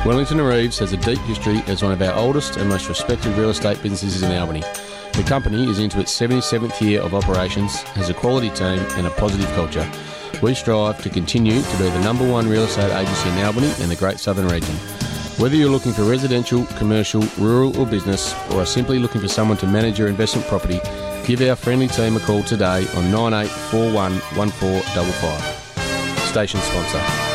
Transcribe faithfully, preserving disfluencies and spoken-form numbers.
Wellington and Reeves has a deep history as one of our oldest and most respected real estate businesses in Albany. The company is into its seventy-seventh year of operations, has a quality team and a positive culture. We strive to continue to be the number one real estate agency in Albany and the Great Southern Region. Whether you're looking for residential, commercial, rural or business, or are simply looking for someone to manage your investment property, give our friendly team a call today on nine eight four one, one four five five. Station sponsor.